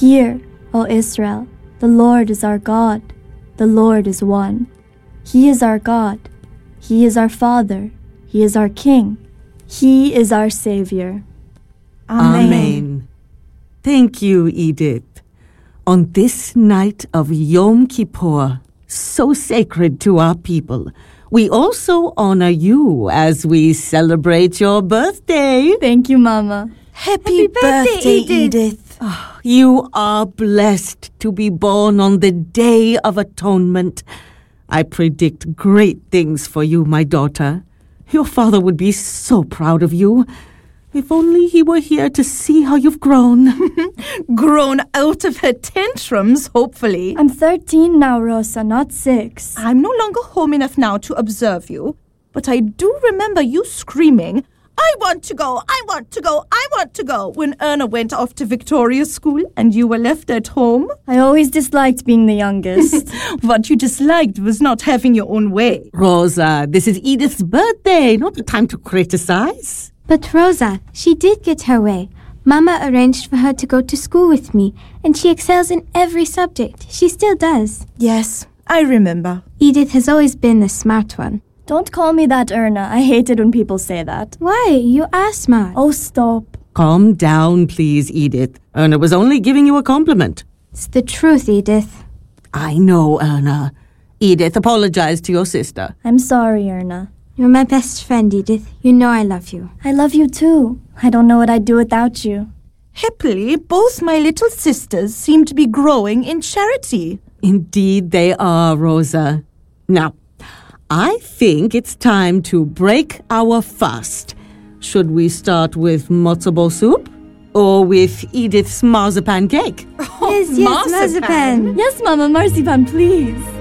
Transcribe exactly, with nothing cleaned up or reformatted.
Hear, O Israel, the Lord is our God, the Lord is one. He is our God, He is our Father, He is our King, He is our Savior. Amen. Amen. Thank you, Edith. On this night of Yom Kippur, so sacred to our people, we also honor you as we celebrate your birthday. Thank you, Mama. Happy, Happy birthday, birthday, Edith. Edith. Oh, you are blessed to be born on the Day of Atonement. I predict great things for you, my daughter. Your father would be so proud of you. If only he were here to see how you've grown. Grown out of her tantrums, hopefully. I'm thirteen now, Rosa, not six. I'm no longer home enough now to observe you, but I do remember you screaming, I want to go, I want to go, I want to go, when Erna went off to Victoria School and you were left at home. I always disliked being the youngest. What you disliked was not having your own way. Rosa, this is Edith's birthday, not the time to criticize. But Rosa, she did get her way. Mama arranged for her to go to school with me, and she excels in every subject. She still does. Yes, I remember. Edith has always been the smart one. Don't call me that, Erna. I hate it when people say that. Why? You are smart. Oh, stop. Calm down, please, Edith. Erna was only giving you a compliment. It's the truth, Edith. I know, Erna. Edith, apologize to your sister. I'm sorry, Erna. You're my best friend, Edith. You know I love you. I love you too. I don't know what I'd do without you. Happily, both my little sisters seem to be growing in charity. Indeed they are, Rosa. Now, I think it's time to break our fast. Should we start with matzo ball soup or with Edith's marzipan cake? Oh, yes, yes, marzipan. marzipan. Yes, Mama, marzipan, please.